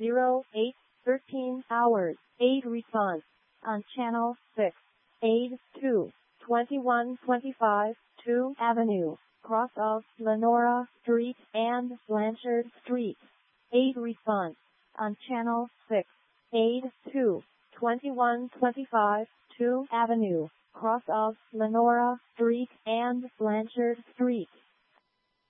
13 hours. Aid response on channel 6. Aid 2, 2125, 2 Avenue, cross of Lenora Street and Blanchard Street. Aid response on channel 6. Aid 2, 2125, 2 Avenue, cross of Lenora Street and Blanchard Street.